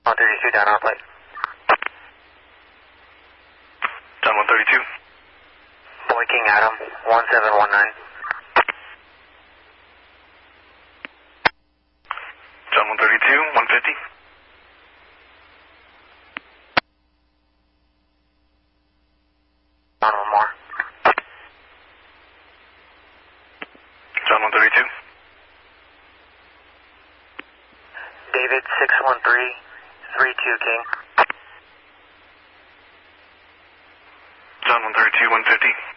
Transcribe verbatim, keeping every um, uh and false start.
one thirty-two down on plate. John one thirty-two. Blinking Adam, one seven one nine. John one thirty-two, one fifty. On one more. John one thirty-two. David six one three, three two King. John one thirty-two, one fifty.